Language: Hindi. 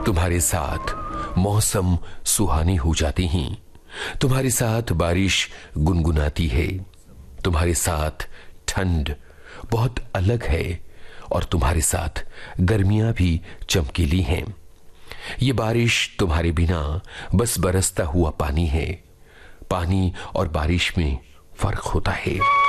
तुम्हारे साथ मौसम सुहानी हो जाती हैं। तुम्हारे साथ बारिश गुनगुनाती है। तुम्हारे साथ ठंड बहुत अलग है और तुम्हारे साथ गर्मियां भी चमकीली हैं। ये बारिश तुम्हारे बिना बस बरसता हुआ पानी है। पानी और बारिश में फर्क होता है।